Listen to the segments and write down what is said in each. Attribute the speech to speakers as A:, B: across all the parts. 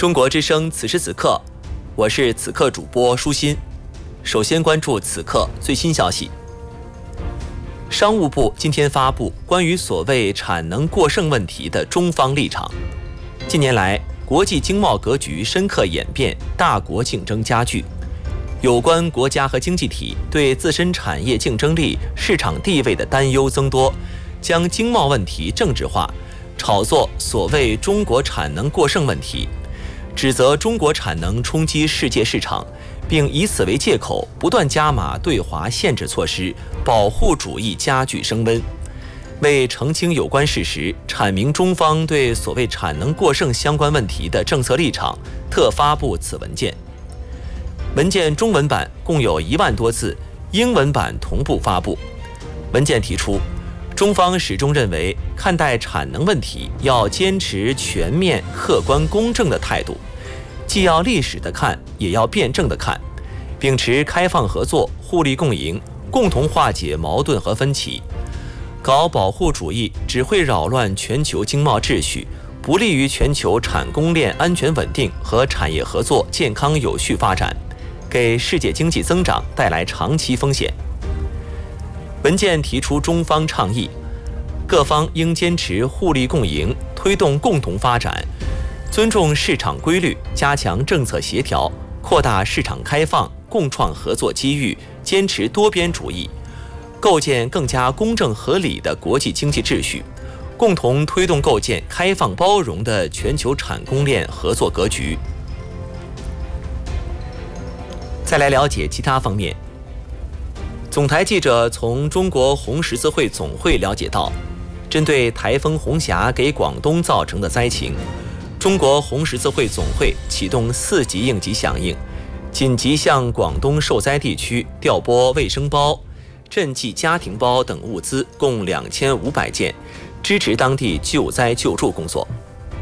A: 中国之声此时此刻，我是此刻主播舒心。首先关注此刻最新消息。商务部今天发布关于所谓产能过剩问题的中方立场。近年来，国际经贸格局深刻演变，大国竞争加剧。有关国家和经济体对自身产业竞争力、市场地位的担忧增多，将经贸问题政治化，炒作所谓中国产能过剩问题，指责中国产能冲击世界市场，并以此为借口不断加码对华限制措施，保护主义加剧升温。为澄清有关事实，阐明中方对所谓产能过剩相关问题的政策立场，特发布此文件。文件中文版共有1万多字，英文版同步发布。文件提出，中方始终认为，看待产能问题要坚持全面、客观、公正的态度，既要历史的看，也要辩证的看，秉持开放合作、互利共赢，共同化解矛盾和分歧。搞保护主义只会扰乱全球经贸秩序，不利于全球产供链安全稳定和产业合作健康有序发展，给世界经济增长带来长期风险。文件提出中方倡议，各方应坚持互利共赢，推动共同发展，尊重市场规律，加强政策协调，扩大市场开放，共创合作机遇，坚持多边主义，构建更加公正合理的国际经济秩序，共同推动构建开放包容的全球产供链合作格局。再来了解其他方面。总台记者从中国红十字会总会了解到，针对台风红霞给广东造成的灾情，中国红十字会总会启动4级应急响应，紧急向广东受灾地区调拨卫生包、赈济家庭包等物资共2500件，支持当地救灾救助工作。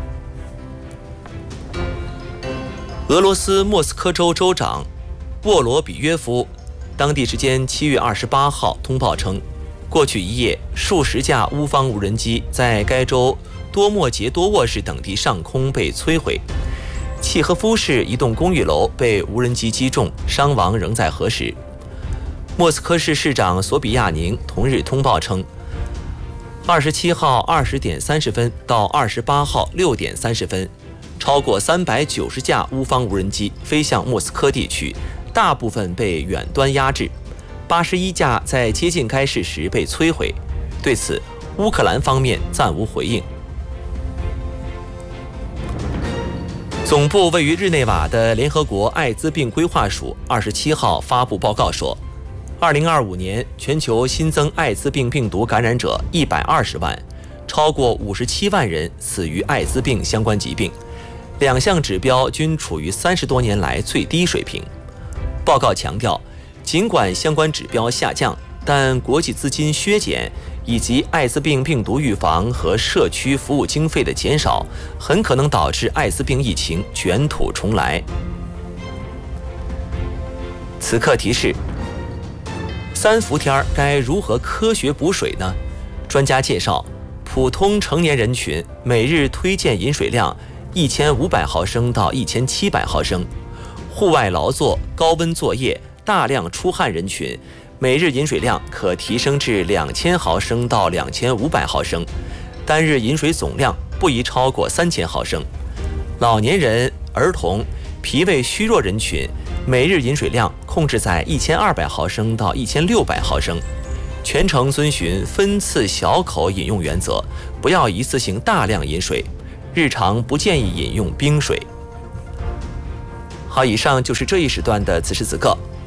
A: 俄罗斯莫斯科州州长沃罗比约夫当地时间7月28号通报称，过去一夜，数十架乌方无人机在该州多莫杰多沃市等地上空被摧毁。契诃夫市一栋公寓楼被无人机击中，伤亡仍在核实。莫斯科市市长索比亚宁同日通报称，27号20点30分到28号6点30分，超过390架乌方无人机飞向莫斯科地区，大部分被远端压制，81架在接近该市时被摧毁。对此，乌克兰方面暂无回应。总部位于日内瓦的联合国艾滋病规划署27号发布报告说，2025年全球新增艾滋病病毒感染者120万，超过57万人死于艾滋病相关疾病，两项指标均处于30多年来最低水平。报告强调，尽管相关指标下降，但国际资金削减以及艾滋病病毒预防和社区服务经费的减少，很可能导致艾滋病疫情卷土重来。此刻提示：3伏天该如何科学补水呢？专家介绍，普通成年人群每日推荐饮水量1500毫升到1700毫升，户外劳作、高温作业、大量出汗人群，每日饮水量可提升至2000毫升到2500毫升，单日饮水总量不宜超过3000毫升。老年人、儿童、脾胃虚弱人群，每日饮水量控制在1200毫升到1600毫升，全程遵循分次小口饮用原则，不要一次性大量饮水，日常不建议饮用冰水。好，以上就是这一时段的此时此刻，